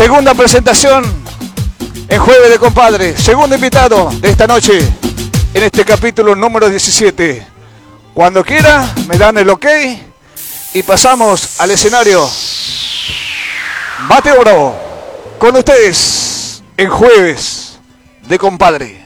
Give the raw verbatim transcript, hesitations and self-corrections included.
Segunda presentación en Jueves de Compadre. Segundo invitado de esta noche en este capítulo número diecisiete. Cuando quiera me dan el ok y pasamos al escenario. Bate Oro con ustedes en Jueves de Compadre.